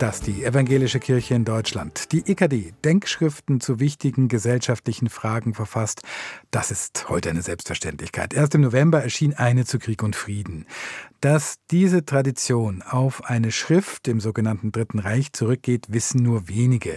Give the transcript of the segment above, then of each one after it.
dass die Evangelische Kirche in Deutschland, die EKD, Denkschriften zu wichtigen gesellschaftlichen Fragen verfasst, das ist heute eine Selbstverständlichkeit. Erst im November erschien eine zu Krieg und Frieden. Dass diese Tradition auf eine Schrift im sogenannten Dritten Reich zurückgeht, wissen nur wenige.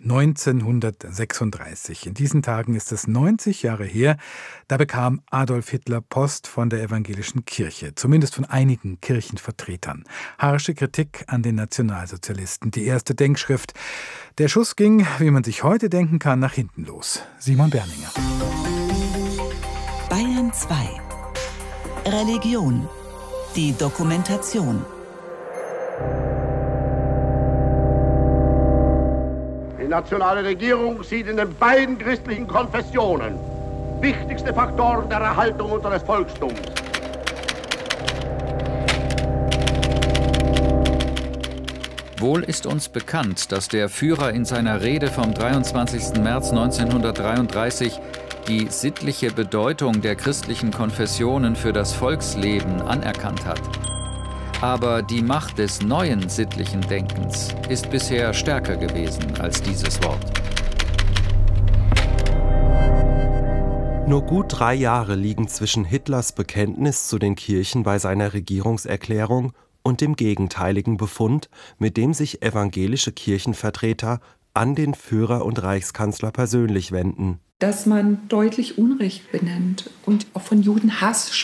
1936. In diesen Tagen ist es 90 Jahre her. Da bekam Adolf Hitler Post von der Evangelischen Kirche, zumindest von einigen Kirchenvertretern. Harsche Kritik an den Nationalsozialisten, die erste Denkschrift. Der Schuss ging, wie man sich heute denken kann, nach hinten los. Simon Berninger. Bayern 2. Religion. Die Dokumentation. Die nationale Regierung sieht in den beiden christlichen Konfessionen wichtigste Faktoren der Erhaltung unseres Volkstums. Wohl ist uns bekannt, dass der Führer in seiner Rede vom 23. März 1933 die sittliche Bedeutung der christlichen Konfessionen für das Volksleben anerkannt hat. Aber die Macht des neuen sittlichen Denkens ist bisher stärker gewesen als dieses Wort. Nur gut 3 Jahre liegen zwischen Hitlers Bekenntnis zu den Kirchen bei seiner Regierungserklärung und dem gegenteiligen Befund, mit dem sich evangelische Kirchenvertreter an den Führer und Reichskanzler persönlich wenden. Dass man deutlich Unrecht benennt und auch von Judenhass